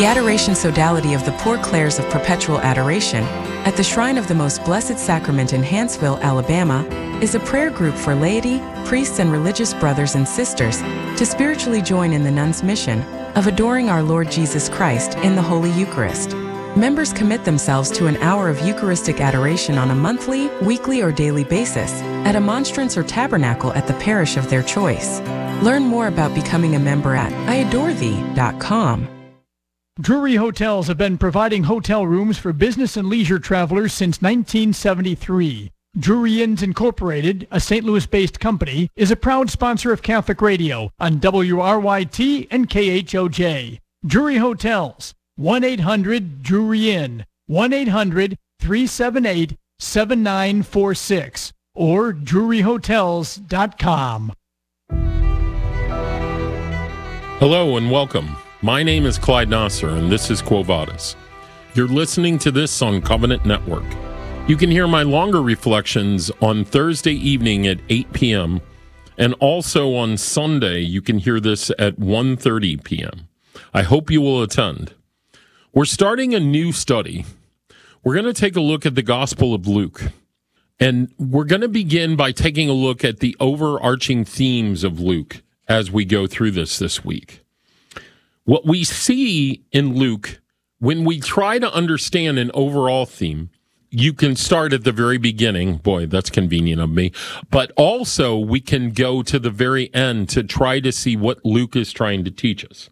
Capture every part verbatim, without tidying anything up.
The Adoration Sodality of the Poor Clares of Perpetual Adoration at the Shrine of the Most Blessed Sacrament in Huntsville, Alabama, is a prayer group for laity, priests, and religious brothers and sisters to spiritually join in the nuns' mission of adoring our Lord Jesus Christ in the Holy Eucharist. Members commit themselves to an hour of Eucharistic adoration on a monthly, weekly, or daily basis at a monstrance or tabernacle at the parish of their choice. Learn more about becoming a member at I adore thee dot com. Drury Hotels have been providing hotel rooms for business and leisure travelers since nineteen seventy-three. Drury Inns Incorporated, a Saint Louis-based company, is a proud sponsor of Catholic Radio on W R Y T and K H O J. Drury Hotels, one eight hundred Drury Inn, one eight hundred three seven eight seven nine four six, or drury hotels dot com. Hello and welcome. My name is Clyde Nasser, and this is Quo Vadis. You're listening to this on Covenant Network. You can hear my longer reflections on Thursday evening at eight p.m., and also on Sunday, you can hear this at one thirty p.m. I hope you will attend. We're starting a new study. We're going to take a look at the Gospel of Luke, and we're going to begin by taking a look at the overarching themes of Luke as we go through this this week. What we see in Luke, when we try to understand an overall theme, you can start at the very beginning. Boy, that's convenient of me. But also, we can go to the very end to try to see what Luke is trying to teach us.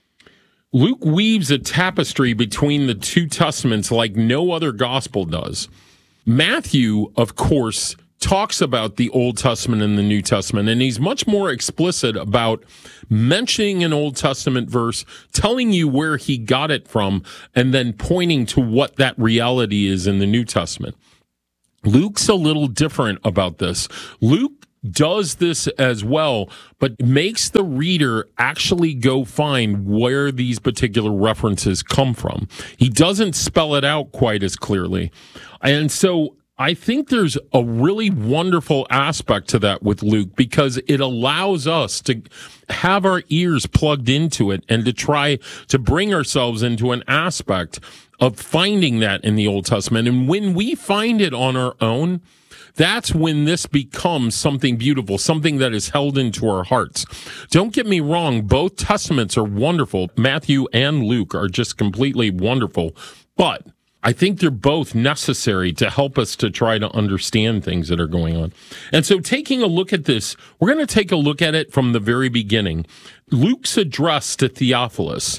Luke weaves a tapestry between the two testaments like no other gospel does. Matthew, of course, talks about the Old Testament and the New Testament, and he's much more explicit about mentioning an Old Testament verse, telling you where he got it from, and then pointing to what that reality is in the New Testament. Luke's a little different about this. Luke does this as well, but makes the reader actually go find where these particular references come from. He doesn't spell it out quite as clearly. And so I think there's a really wonderful aspect to that with Luke, because it allows us to have our ears plugged into it and to try to bring ourselves into an aspect of finding that in the Old Testament. And when we find it on our own, that's when this becomes something beautiful, something that is held into our hearts. Don't get me wrong, both testaments are wonderful. Matthew and Luke are just completely wonderful, but I think they're both necessary to help us to try to understand things that are going on. And so taking a look at this, we're going to take a look at it from the very beginning. Luke's address to Theophilus,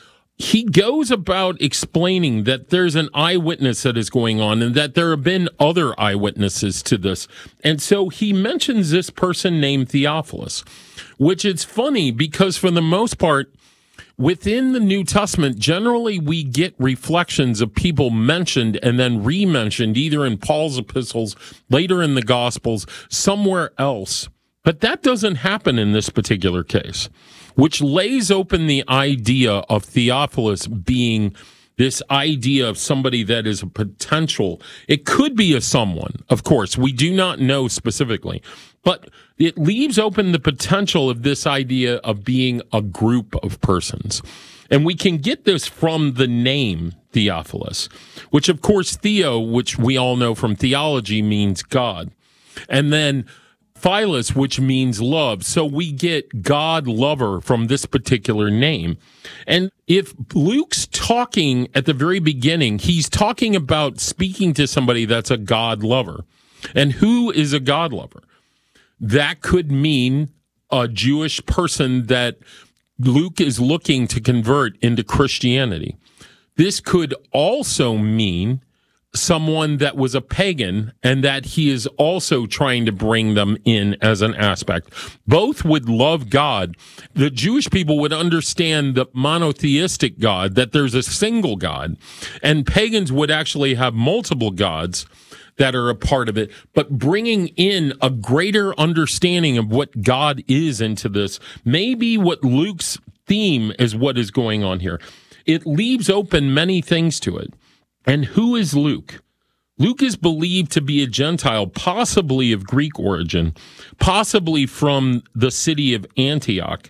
he goes about explaining that there's an eyewitness that is going on and that there have been other eyewitnesses to this. And so he mentions this person named Theophilus, which is funny because for the most part, within the New Testament, generally we get reflections of people mentioned and then re-mentioned either in Paul's epistles, later in the Gospels, somewhere else. But that doesn't happen in this particular case, which lays open the idea of Theophilus being this idea of somebody that is a potential. It could be a someone, of course. We do not know specifically, but it leaves open the potential of this idea of being a group of persons. And we can get this from the name Theophilus, which of course Theo, which we all know from theology, means God. And then Philos, which means love. So we get God lover from this particular name. And if Luke's talking at the very beginning, he's talking about speaking to somebody that's a God lover. And who is a God lover? That could mean a Jewish person that Luke is looking to convert into Christianity. This could also mean someone that was a pagan and that he is also trying to bring them in as an aspect. Both would love God. The Jewish people would understand the monotheistic God, that there's a single God, and pagans would actually have multiple gods that are a part of it, but bringing in a greater understanding of what God is into this may be what Luke's theme is, what is going on here. It leaves open many things to it. And who is Luke? Luke is believed to be a Gentile, possibly of Greek origin, possibly from the city of Antioch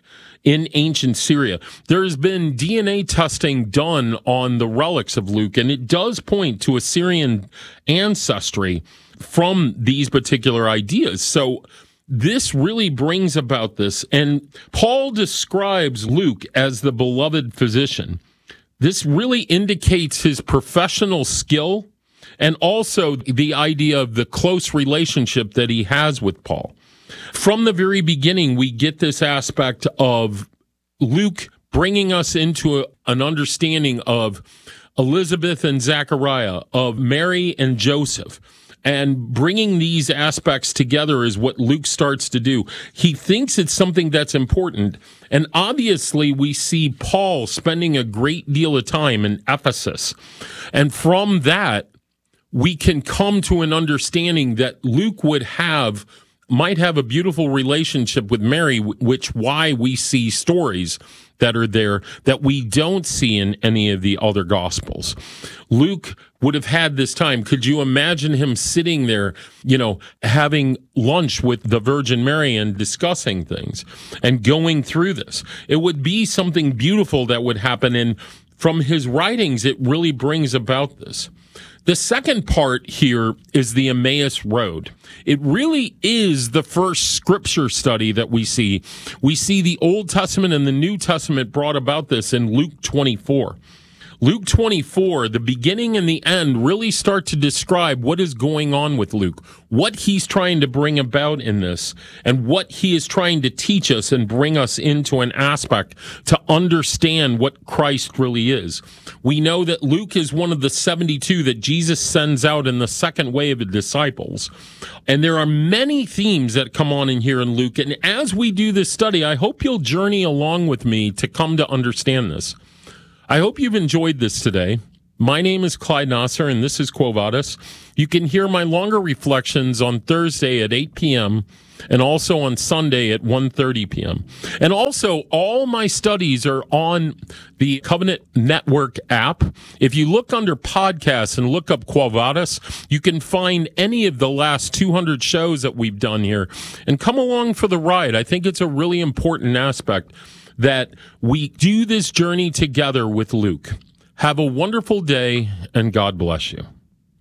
in ancient Syria. There has been D N A testing done on the relics of Luke, and it does point to Assyrian ancestry from these particular ideas. So this really brings about this, and Paul describes Luke as the beloved physician. This really indicates his professional skill and also the idea of the close relationship that he has with Paul. From the very beginning, we get this aspect of Luke bringing us into a, an understanding of Elizabeth and Zechariah, of Mary and Joseph. And bringing these aspects together is what Luke starts to do. He thinks it's something that's important. And obviously, we see Paul spending a great deal of time in Ephesus. And from that, we can come to an understanding that Luke would have, might have a beautiful relationship with Mary, which why we see stories that are there that we don't see in any of the other Gospels. Luke would have had this time. Could you imagine him sitting there, you know, having lunch with the Virgin Mary and discussing things and going through this? It would be something beautiful that would happen. And from his writings, it really brings about this. The second part here is the Emmaus Road. It really is the first scripture study that we see. We see the Old Testament and the New Testament brought about this in Luke twenty-four. Luke twenty-four, the beginning and the end really start to describe what is going on with Luke, what he's trying to bring about in this, and what he is trying to teach us and bring us into an aspect to understand what Christ really is. We know that Luke is one of the seventy-two that Jesus sends out in the second wave of disciples. And there are many themes that come on in here in Luke. And as we do this study, I hope you'll journey along with me to come to understand this. I hope you've enjoyed this today. My name is Clyde Nasser, and this is Quo Vadis. You can hear my longer reflections on Thursday at eight p.m. and also on Sunday at one thirty p.m. And also, all my studies are on the Covenant Network app. If you look under podcasts and look up Quo Vadis, you can find any of the last two hundred shows that we've done here. And come along for the ride. I think it's a really important aspect that we do this journey together with Luke. Have a wonderful day, and God bless you.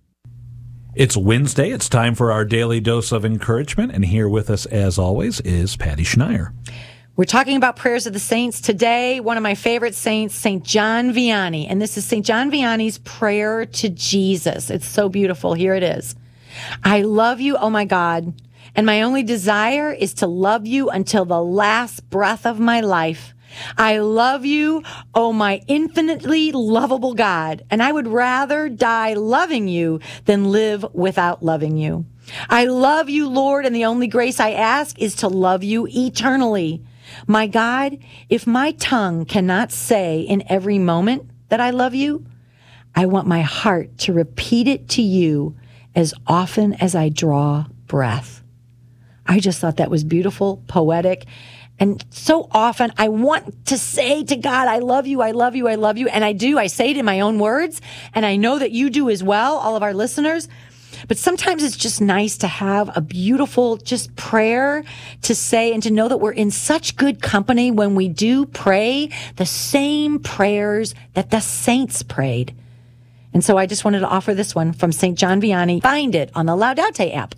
It's Wednesday. It's time for our daily dose of encouragement, and here with us, as always, is Patty Schneier. We're talking about prayers of the saints today. One of my favorite saints, Saint John Vianney, and this is Saint John Vianney's prayer to Jesus. It's so beautiful. Here it is. I love you, oh my God, and my only desire is to love you until the last breath of my life. I love you, oh my infinitely lovable God, and I would rather die loving you than live without loving you. I love you, Lord, and the only grace I ask is to love you eternally. My God, if my tongue cannot say in every moment that I love you, I want my heart to repeat it to you as often as I draw breath. I just thought that was beautiful, poetic, and so often I want to say to God, I love you, I love you, I love you, and I do. I say it in my own words, and I know that you do as well, all of our listeners. But sometimes it's just nice to have a beautiful just prayer to say and to know that we're in such good company when we do pray the same prayers that the saints prayed. And so I just wanted to offer this one from Saint John Vianney. Find it on the Laudate app.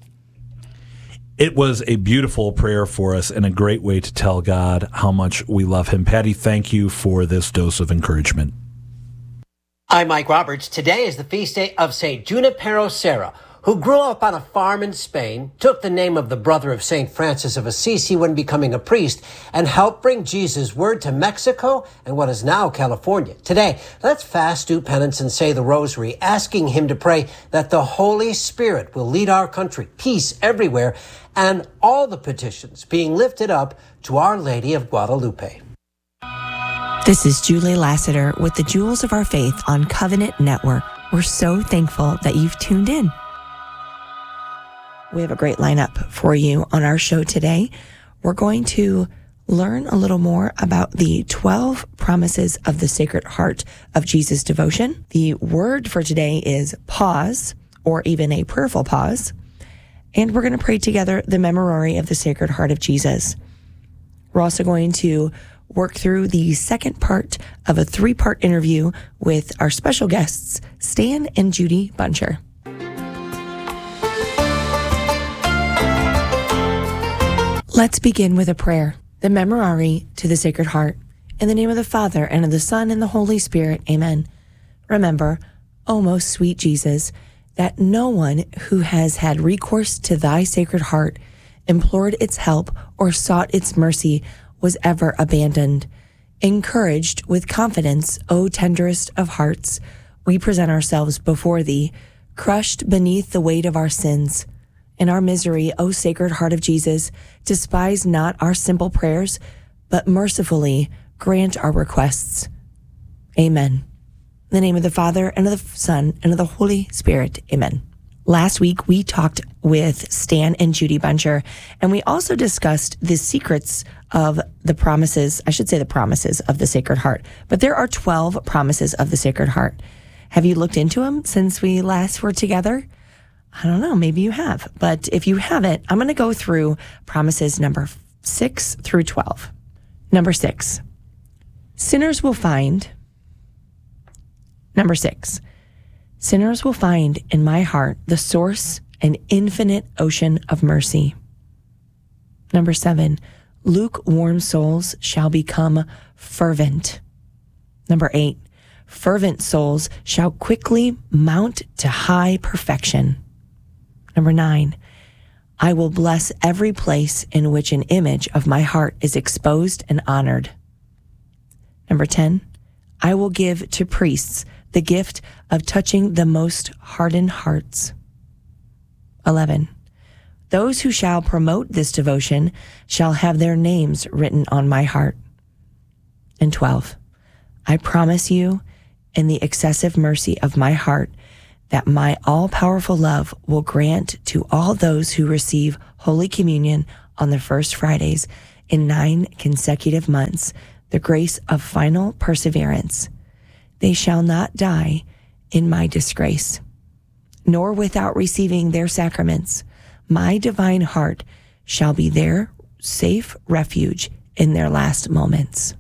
It was a beautiful prayer for us and a great way to tell God how much we love him. Patty, thank you for this dose of encouragement. I'm Mike Roberts. Today is the feast day of Saint Junipero Serra, who grew up on a farm in Spain, took the name of the brother of Saint Francis of Assisi when becoming a priest, and helped bring Jesus' word to Mexico and what is now California. Today, let's fast, do penance, and say the rosary, asking him to pray that the Holy Spirit will lead our country, peace everywhere, and all the petitions being lifted up to Our Lady of Guadalupe. This is Julie Lassiter with the Jewels of Our Faith on Covenant Network. We're so thankful that you've tuned in. We have a great lineup for you on our show today. We're going to learn a little more about the twelve promises of the Sacred Heart of Jesus devotion. The word for today is pause, or even a prayerful pause. And we're going to pray together the Memorare of the Sacred Heart of Jesus. We're also going to work through the second part of a three-part interview with our special guests, Stan and Judy Buncher. Let's begin with a prayer, the Memorare to the Sacred Heart. In the name of the Father, and of the Son, and the Holy Spirit, amen. Remember, O most sweet Jesus, that no one who has had recourse to thy Sacred Heart, implored its help, or sought its mercy, was ever abandoned. Encouraged with confidence, O tenderest of hearts, we present ourselves before thee, crushed beneath the weight of our sins. In our misery, O Sacred Heart of Jesus, despise not our simple prayers, but mercifully grant our requests. Amen. In the name of the Father, and of the Son, and of the Holy Spirit. Amen. Last week, we talked with Stan and Judy Buncher, and we also discussed the secrets of the promises, I should say the promises of the Sacred Heart. But there are twelve promises of the Sacred Heart. Have you looked into them since we last were together? I don't know, maybe you have. But if you haven't, I'm going to go through promises number six through twelve. Number six, sinners will find, number six, sinners will find in my heart the source and infinite ocean of mercy. Number seven, lukewarm souls shall become fervent. Number eight, fervent souls shall quickly mount to high perfection. Number nine, I will bless every place in which an image of my heart is exposed and honored. Number ten, I will give to priests the gift of touching the most hardened hearts. eleven, those who shall promote this devotion shall have their names written on my heart. And twelve, I promise you in the excessive mercy of my heart that my all-powerful love will grant to all those who receive Holy Communion on the first Fridays in nine consecutive months the grace of final perseverance. They shall not die in my disgrace, nor without receiving their sacraments. My divine heart shall be their safe refuge in their last moments.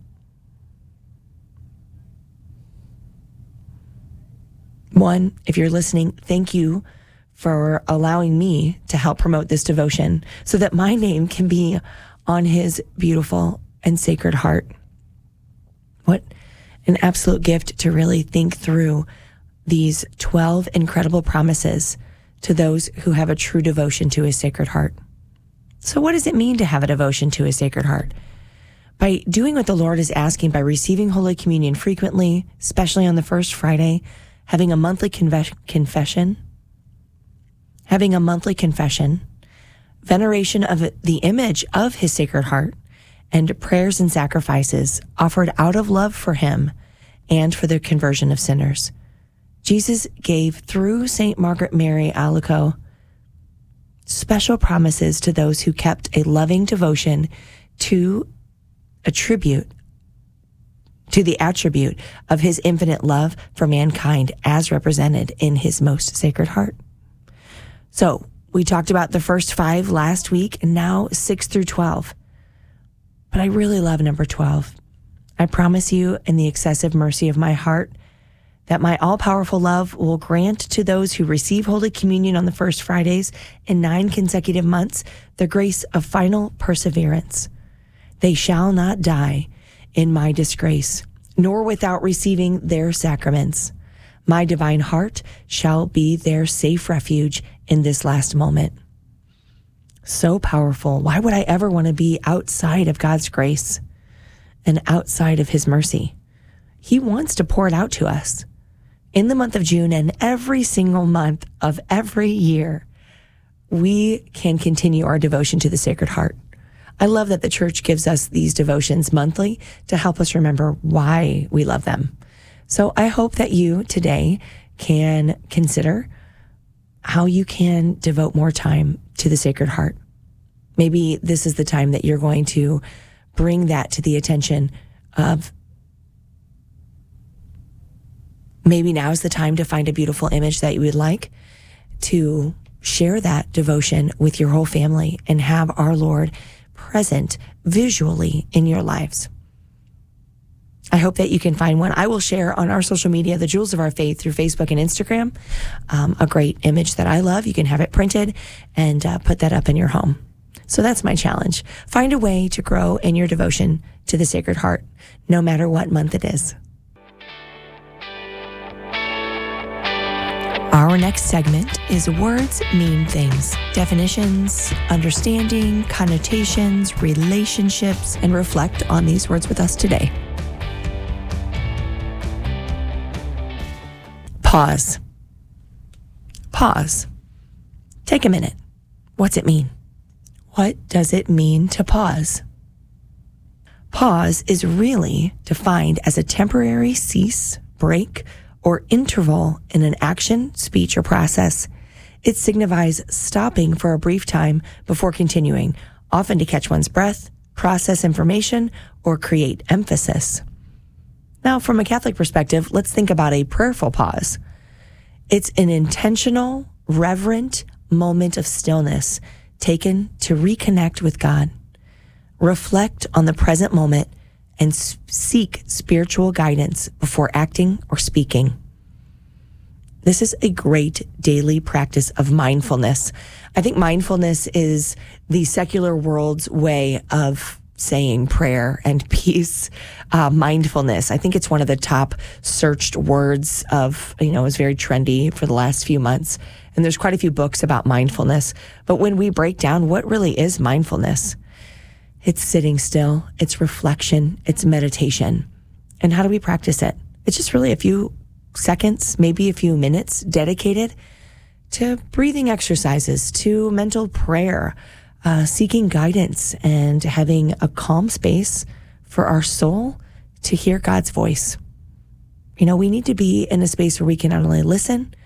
One, if you're listening, thank you for allowing me to help promote this devotion so that my name can be on his beautiful and sacred heart. What an absolute gift to really think through these twelve incredible promises to those who have a true devotion to his Sacred Heart. So what does it mean to have a devotion to his Sacred Heart? By doing what the Lord is asking, by receiving Holy Communion frequently, especially on the first Friday, having a monthly conve- confession, having a monthly confession, veneration of the image of his Sacred Heart, and prayers and sacrifices offered out of love for him and for the conversion of sinners. Jesus gave, through Saint Margaret Mary Alacoque, special promises to those who kept a loving devotion to attribute to the attribute of his infinite love for mankind as represented in his most Sacred Heart. So we talked about the first five last week, and now six through twelve. But I really love number twelve. I promise you in the excessive mercy of my heart that my all-powerful love will grant to those who receive Holy Communion on the first Fridays in nine consecutive months the grace of final perseverance. They shall not die in my disgrace, nor without receiving their sacraments. My divine heart shall be their safe refuge in this last moment. So powerful. Why would I ever want to be outside of God's grace and outside of his mercy? He wants to pour it out to us. In the month of June and every single month of every year, we can continue our devotion to the Sacred Heart. I love that the church gives us these devotions monthly to help us remember why we love them. So I hope that you today can consider how you can devote more time to the Sacred Heart. Maybe this is the time that you're going to bring that to the attention of, maybe now is the time to find a beautiful image that you would like to share that devotion with your whole family and have our Lord present visually in your lives. I hope that you can find one. I will share on our social media, the Jewels of Our Faith, through Facebook and Instagram, um, a great image that I love. You can have it printed and uh, put that up in your home. So that's my challenge. Find a way to grow in your devotion to the Sacred Heart, no matter what month it is. Our next segment is Words Mean Things. Definitions, understanding, connotations, relationships, and reflect on these words with us today. Pause. Pause. Take a minute. What's it mean? What does it mean to pause? Pause is really defined as a temporary cease, break, or interval in an action, speech, or process. It signifies stopping for a brief time before continuing, often to catch one's breath, process information, or create emphasis. Now, from a Catholic perspective, let's think about a prayerful pause. It's an intentional, reverent moment of stillness taken to reconnect with God, reflect on the present moment, and seek spiritual guidance before acting or speaking. This is a great daily practice of mindfulness. I think mindfulness is the secular world's way of saying prayer and peace. Uh, mindfulness, I think it's one of the top searched words of, you know, is very trendy for the last few months. And there's quite a few books about mindfulness. But when we break down what really is mindfulness, it's sitting still, it's reflection, it's meditation. And how do we practice it? It's just really a few seconds, maybe a few minutes dedicated to breathing exercises, to mental prayer, uh, seeking guidance, and having a calm space for our soul to hear God's voice. You know, we need to be in a space where we can not only listen,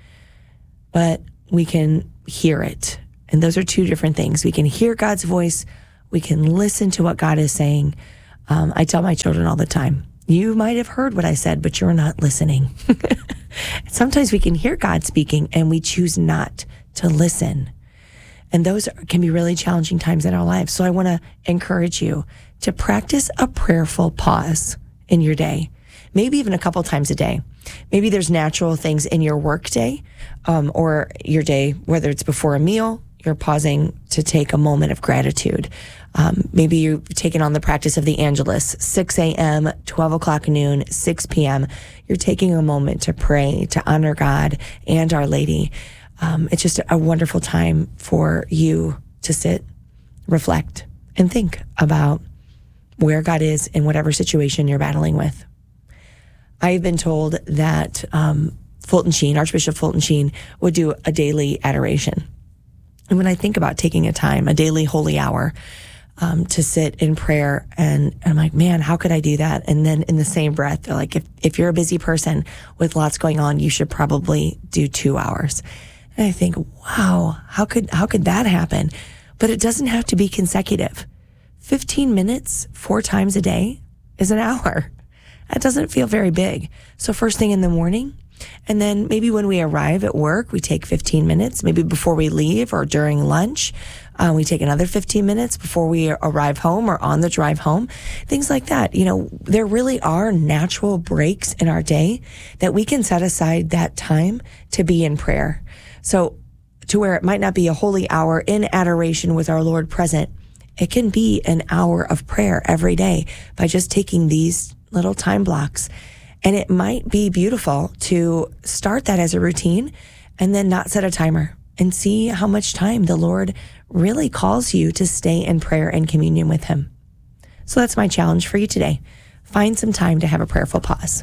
but we can hear it. And those are two different things. We can hear God's voice. We can listen to what God is saying. Um, I tell my children all the time, you might have heard what I said, but you're not listening. Sometimes we can hear God speaking and we choose not to listen. And those can be really challenging times in our lives. So I want to encourage you to practice a prayerful pause in your day, maybe even a couple times a day. Maybe there's natural things in your work day um, or your day, whether it's before a meal, you're pausing to take a moment of gratitude. Um, maybe you've taken on the practice of the Angelus, six a.m., twelve o'clock noon, six p.m. You're taking a moment to pray, to honor God and Our Lady. Um, it's just a wonderful time for you to sit, reflect, and think about where God is in whatever situation you're battling with. I've been told that um, Fulton Sheen, Archbishop Fulton Sheen, would do a daily adoration. And when I think about taking a time, a daily holy hour, um, to sit in prayer, and, and I'm like, man, how could I do that? And then in the same breath, they're like, if, if you're a busy person with lots going on, you should probably do two hours. And I think, wow, how could, how could that happen? But it doesn't have to be consecutive. fifteen minutes, four times a day is an hour. That doesn't feel very big. So first thing in the morning, and then maybe when we arrive at work, we take fifteen minutes, maybe before we leave or during lunch, uh, we take another fifteen minutes before we arrive home or on the drive home, things like that. You know, there really are natural breaks in our day that we can set aside that time to be in prayer. So to where it might not be a holy hour in adoration with our Lord present, it can be an hour of prayer every day by just taking these little time blocks. And it might be beautiful to start that as a routine and then not set a timer and see how much time the Lord really calls you to stay in prayer and communion with Him. So that's my challenge for you today. Find some time to have a prayerful pause.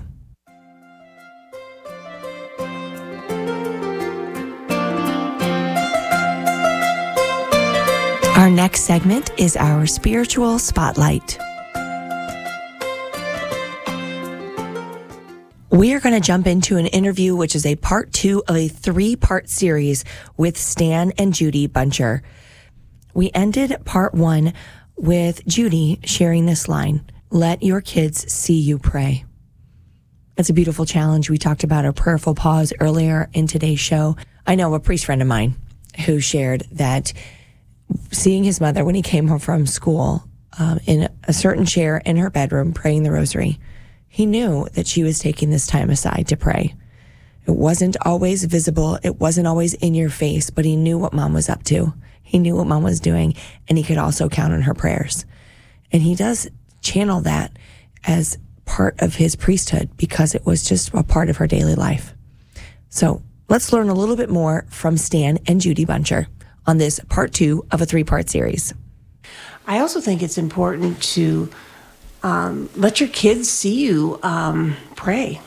Our next segment is our spiritual spotlight. We are going to jump into an interview, which is a part two of a three-part series with Stan and Judy Buncher. We ended part one with Judy sharing this line, "Let your kids see you pray." It's a beautiful challenge. We talked about a prayerful pause earlier in today's show. I know a priest friend of mine who shared that seeing his mother when he came home from school um, in a certain chair in her bedroom praying the rosary, He knew that she was taking this time aside to pray. It wasn't always visible. It wasn't always in your face, but he knew what mom was up to. He knew what mom was doing, and he could also count on her prayers. And he does channel that as part of his priesthood because it was just a part of her daily life. So let's learn a little bit more from Stan and Judy Buncher on this part two of a three-part series. I also think it's important to um, let your kids see you um, pray.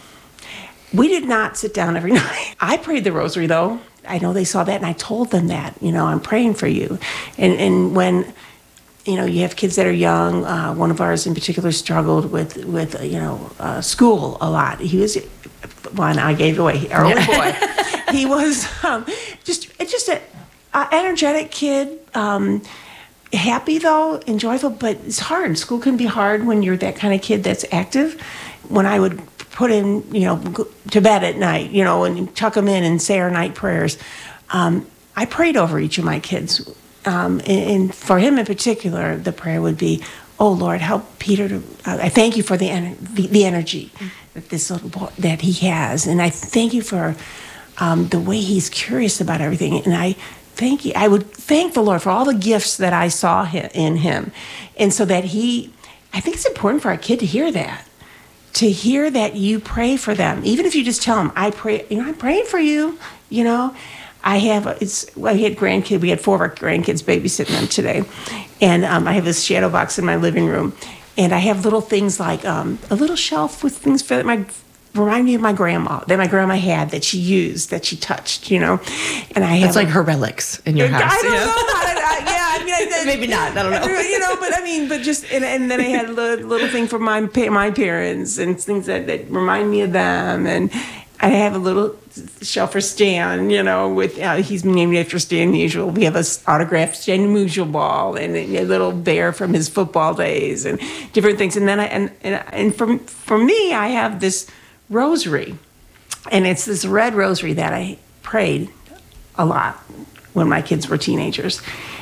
We did not sit down every night. I prayed the rosary, though. I know they saw that, and I told them that, you know, I'm praying for you. And and when, you know, you have kids that are young, uh, one of ours in particular struggled with, with uh, you know, uh, school a lot. He was, well, I gave it away, our old boy. He was um, just just an energetic kid, um, happy, though, and joyful, but it's hard. School can be hard when you're that kind of kid that's active. When I would put him, you know, go to bed at night, you know, and tuck him in and say our night prayers. Um, I prayed over each of my kids. Um, and, and for him in particular, the prayer would be, oh, Lord, help Peter to, uh, I thank you for the, ener- the, the energy that this little boy, that he has. And I thank you for um, the way he's curious about everything. And I thank you. I would thank the Lord for all the gifts that I saw hi- in him. And so that he, I think it's important for our kid to hear that. To hear that you pray for them, even if you just tell them, I pray, you know, I'm praying for you, you know. I have, it's, well, we had grandkids, we had four of our grandkids babysitting them today. And um, I have this shadow box in my living room. And I have little things like um, a little shelf with things that my, remind me of my grandma, that my grandma had, that she used, that she touched, you know. And I have. It's like her relics in your house. I don't yeah. know. I, I, yeah, I mean, I, Maybe not. I don't know. You know, but I mean, but just, and, and then I had a little, little thing for my my parents and things that, that remind me of them. And I have a little shelf for Stan, you know, with, uh, he's named after Stan Musial. We have a autographed Stan Musial ball and a little bear from his football days and different things. And then I, and, and, and for, for me, I have this rosary. And it's this red rosary that I prayed a lot when my kids were teenagers.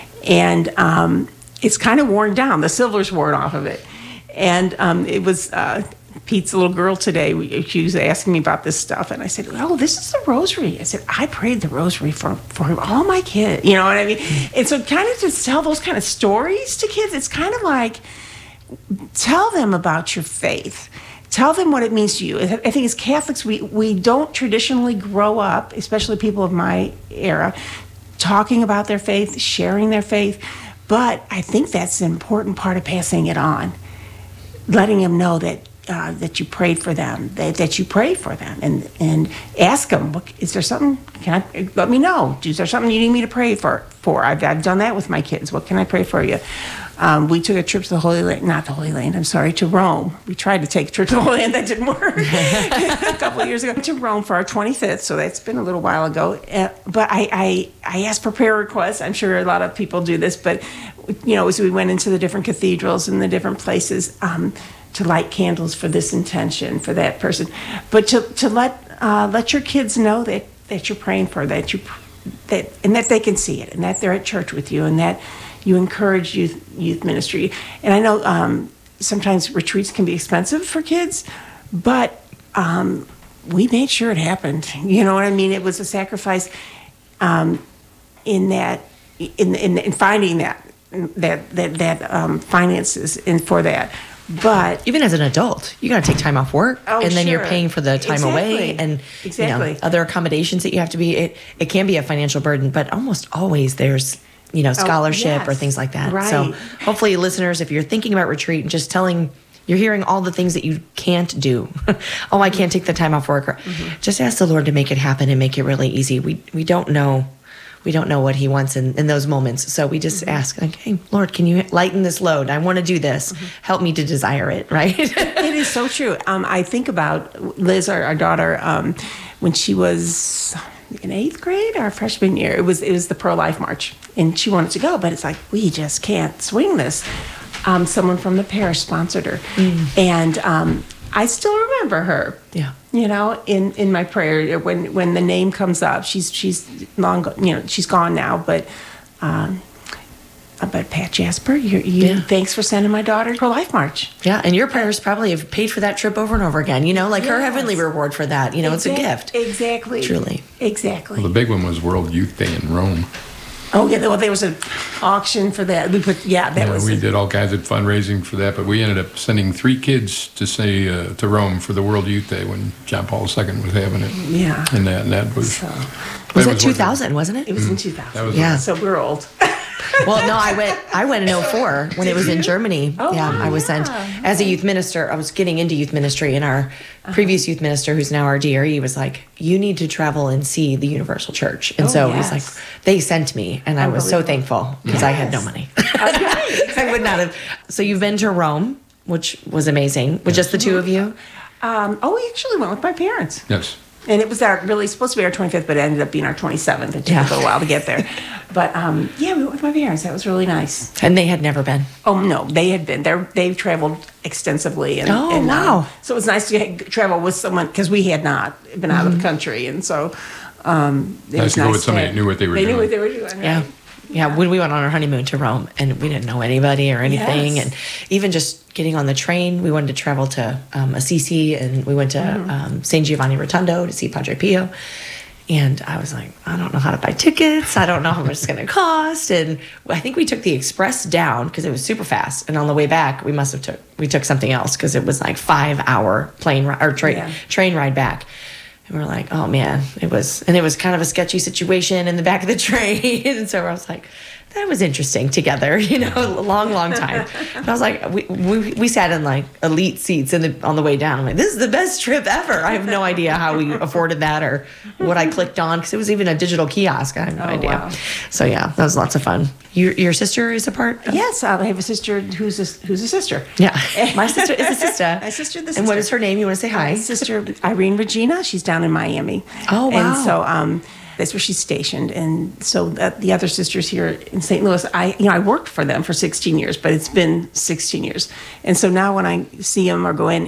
And um, it's kind of worn down. The silver's worn off of it. And um, it was uh, Pete's little girl today. We, she was asking me about this stuff. And I said, oh, this is the rosary. I said, I prayed the rosary for, for all my kids. You know what I mean? And so kind of to tell those kind of stories to kids, it's kind of like, tell them about your faith. Tell them what it means to you. I think as Catholics, we, we don't traditionally grow up, especially people of my era, talking about their faith, sharing their faith. But I think that's an important part of passing it on, letting them know that uh, that you prayed for them, that, that you pray for them, and and ask them, what, is there something? Can I let me know? Is there something you need me to pray for? For I've I've done that with my kids. What can I pray for you? Um, we took a trip to the Holy Land, not the Holy Land, I'm sorry, to Rome. We tried to take a trip to the Holy Land, that didn't work a couple of years ago. To Rome for our twenty-fifth, so that's been a little while ago. Uh, but I, I, I asked for prayer requests. I'm sure a lot of people do this, but, you know, as we went into the different cathedrals and the different places, um, to light candles for this intention, for that person. But to, to let uh, let your kids know that, that you're praying for, that you, that, and that they can see it, and that they're at church with you, and that you encourage youth youth ministry. And I know um, sometimes retreats can be expensive for kids, but um, we made sure it happened. You know what I mean? It was a sacrifice um, in that, in, in in finding that that that that um, finances in for that. But even as an adult, you got to take time off work, oh, and then sure. you're paying for the time exactly. away, and exactly. you know, other accommodations that you have to be. It it can be a financial burden, but almost always there's, you know, scholarship oh, yes. or things like that. Right. So hopefully, listeners, if you're thinking about retreat and just telling, you're hearing all the things that you can't do. oh, I can't take the time off work. Or, mm-hmm. Just ask the Lord to make it happen and make it really easy. We we don't know. We don't know what he wants in, in those moments. So we just mm-hmm. ask, like, hey, Lord, can you lighten this load? I want to do this. Mm-hmm. Help me to desire it, right? It is so true. Um, I think about Liz, our, our daughter, um, when she was in eighth grade, our freshman year, it was it was the Pro-Life March. And she wanted to go, but it's like, we just can't swing this. Um, someone from the parish sponsored her. Mm. And um, I still remember her. Yeah. You know, in, in my prayer, when when the name comes up, she's she's long, you know, she's gone now, but um, Uh, But Pat Jasper, you, you Yeah. thanks for sending my daughter to Life March. Yeah, and your prayers probably have paid for that trip over and over again. You know, like her Yes. heavenly reward for that. You know, Exact- it's a gift. Exactly. Truly. Exactly. Well, the big one was World Youth Day in Rome. Oh yeah, well there was an auction for that. We put yeah, that Yeah, was we did all kinds of fundraising for that, but we ended up sending three kids to say uh, to Rome for the World Youth Day when John Paul the Second was having it. Yeah. And that, and that was. So, Was that it two thousand, wasn't it? it was in two thousand. That was Yeah. So we're old. Well, no, I went. I went in oh four when it was in Germany. Oh, yeah, wow, I was sent yeah, as a youth minister. I was getting into youth ministry, and our previous youth minister, who's now our D R E, was like, "You need to travel and see the Universal Church." And Oh, so yes. he's like, they sent me, and I Oh, was really so cool. thankful because I had no money. I would not have. So you've been to Rome, which was amazing. With just the two of you. Um, oh, we actually went with my parents. Yes. And it was our really supposed to be our twenty-fifth, but it ended up being our twenty-seventh. It took Yeah. a little while to get there. But um, yeah, we went with my parents. That was really nice. And they had never been. Oh no, they had been there. They've traveled extensively, and, Oh, and, um, wow. so it was nice to get, travel with someone because we had not been out of the country, and so um, it Nice was to go nice with somebody to- that knew what they were They knew doing. what they were doing. Yeah. Right? Yeah, when we went on our honeymoon to Rome and we didn't know anybody or anything. Yes. And even just getting on the train, we wanted to travel to um, Assisi and we went to Mm-hmm. um, San Giovanni Rotondo to see Padre Pio. And I was like, I don't know how to buy tickets. I don't know how much it's going to cost. And I think we took the express down because it was super fast. And on the way back, we must have took we took something else because it was like five hour plane ri- or tra- Yeah. train ride back. And we're like, oh man, it was, and it was kind of a sketchy situation in the back of the train. And so I was like, that was interesting together, you know, a long, long time. But I was like, we, we, we sat in like elite seats in the, on the way down. I'm like, this is the best trip ever. I have no idea how we afforded that or what I clicked on because it was even a digital kiosk. I have no Oh, idea. wow. So yeah, that was lots of fun. Your, your sister is a part? Of- Yes, I have a sister who's a, who's a sister. Yeah. My sister is a sister. My sister, the And what sister. is her name? You want to say hi? My sister Irene Regina. She's down in Miami. Oh, wow. And so um, that's where she's stationed. And so uh, the other sisters here in Saint Louis, I you know I worked for them for sixteen years, but it's been sixteen years. And so now when I see them or go in,